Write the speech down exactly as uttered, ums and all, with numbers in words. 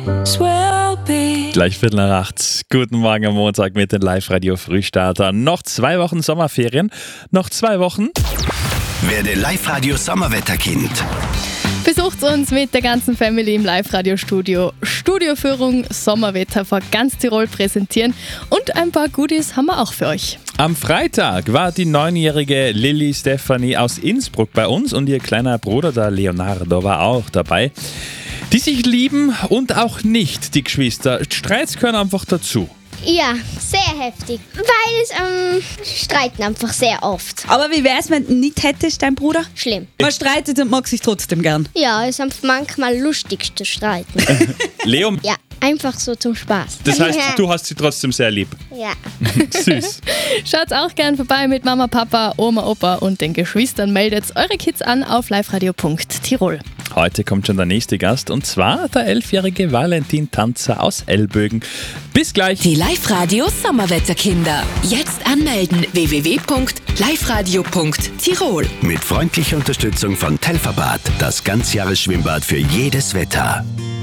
Gleich Viertel nach acht. Guten Morgen am Montag mit den Live-Radio-Frühstartern. Noch zwei Wochen Sommerferien. Noch zwei Wochen. Werde Live-Radio-Sommerwetterkind. Besucht uns mit der ganzen Family im Live-Radio-Studio. Studioführung Sommerwetter vor ganz Tirol präsentieren. Und ein paar Goodies haben wir auch für euch. Am Freitag war die neunjährige Lilly Stefanie aus Innsbruck bei uns und ihr kleiner Bruder, der Leonardo, war auch dabei. Die sich lieben und auch nicht, die Geschwister. Streits gehören einfach dazu. Ja, sehr heftig, weil es ähm, streiten einfach sehr oft. Aber wie wär's, wenn du nicht hättest, dein Bruder? Schlimm. Man streitet und mag sich trotzdem gern. Ja, es ist manchmal lustig zu streiten. Leo, Ja, einfach so zum Spaß. das heißt, du hast sie trotzdem sehr lieb. Ja. Süß. Schaut auch gern vorbei mit Mama, Papa, Oma, Opa und den Geschwistern. Meldet eure Kids an auf liveradio punkt tirol. Heute kommt schon der nächste Gast und zwar der elfjährige Valentin Tanzer aus Elbögen. Bis gleich. Die Live-Radio Sommerwetterkinder. Jetzt anmelden w w w punkt liveradio punkt tirol. Mit freundlicher Unterstützung von Telferbad, das Ganzjahresschwimmbad für jedes Wetter.